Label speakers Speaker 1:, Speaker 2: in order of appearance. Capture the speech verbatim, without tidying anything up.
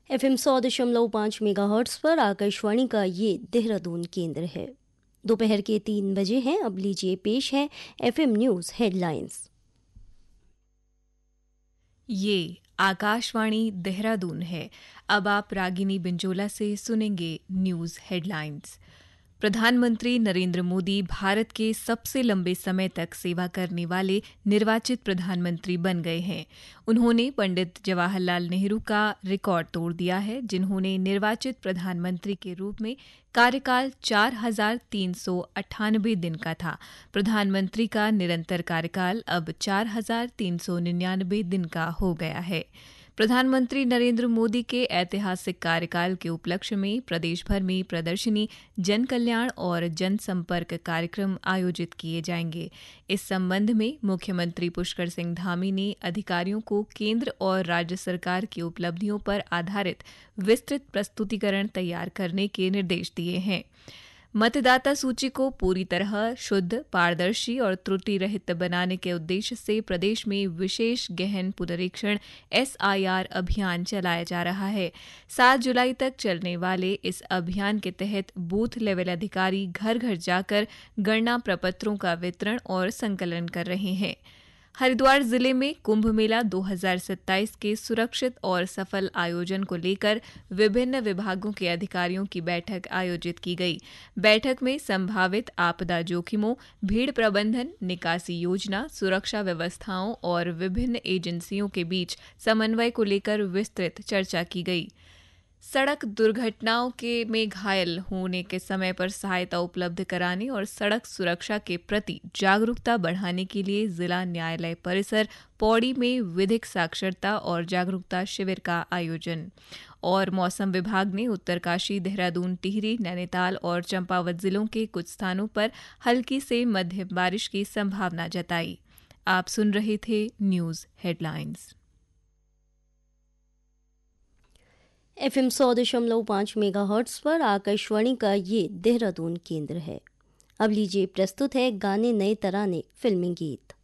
Speaker 1: F M सौ दशमलव पाँच मेगा हर्ट्स पर आकाशवाणी का ये देहरादून केंद्र है। दोपहर के तीन बजे हैं। अब लीजिए पेश है एफ एम न्यूज़ हेडलाइंस।
Speaker 2: ये आकाशवाणी देहरादून है। अब आप रागिनी बिंजोला से सुनेंगे न्यूज़ हेडलाइंस। प्रधानमंत्री नरेंद्र मोदी भारत के सबसे लंबे समय तक सेवा करने वाले निर्वाचित प्रधानमंत्री बन गए हैं। उन्होंने पंडित जवाहरलाल नेहरू का रिकॉर्ड तोड़ दिया है, जिन्होंने निर्वाचित प्रधानमंत्री के रूप में कार्यकाल चार हजार तीन सौ अट्ठानबे दिन का था। प्रधानमंत्री का निरंतर कार्यकाल अब चार हजार तीन सौ निन्यानबे दिन का हो गया है। प्रधानमंत्री नरेंद्र मोदी के ऐतिहासिक कार्यकाल के उपलक्ष्य में प्रदेश भर में प्रदर्शनी, जन कल्याण और जनसंपर्क कार्यक्रम आयोजित किए जाएंगे। इस संबंध में मुख्यमंत्री पुष्कर सिंह धामी ने अधिकारियों को केंद्र और राज्य सरकार की उपलब्धियों पर आधारित विस्तृत प्रस्तुतिकरण तैयार करने के निर्देश दिए हैं। मतदाता सूची को पूरी तरह शुद्ध, पारदर्शी और त्रुटि रहित बनाने के उद्देश्य से प्रदेश में विशेष गहन पुनरीक्षण एस आई आर अभियान चलाया जा रहा है। सात जुलाई तक चलने वाले इस अभियान के तहत बूथ लेवल अधिकारी घर घर जाकर गणना प्रपत्रों का वितरण और संकलन कर रहे हैं। हरिद्वार जिले में कुंभ मेला दो हज़ार सत्ताईस के सुरक्षित और सफल आयोजन को लेकर विभिन्न विभागों के अधिकारियों की बैठक आयोजित की गई। बैठक में संभावित आपदा जोखिमों, भीड़ प्रबंधन, निकासी योजना, सुरक्षा व्यवस्थाओं और विभिन्न एजेंसियों के बीच समन्वय को लेकर विस्तृत चर्चा की गई। सड़क दुर्घटनाओं के में घायल होने के समय पर सहायता उपलब्ध कराने और सड़क सुरक्षा के प्रति जागरूकता बढ़ाने के लिए जिला न्यायालय परिसर पौड़ी में विधिक साक्षरता और जागरूकता शिविर का आयोजन। और मौसम विभाग ने उत्तरकाशी, देहरादून, टिहरी, नैनीताल और चंपावत जिलों के कुछ स्थानों पर हल्की से मध्यम बारिश की संभावना जताई। आप सुन रहे थे न्यूज़ हेडलाइंस।
Speaker 1: एफ एम सौ दशमलव पाँच मेगा हर्ट्स पर आकाशवाणी का ये देहरादून केंद्र है। अब लीजिए प्रस्तुत है गाने नए तराने फिल्मी गीत।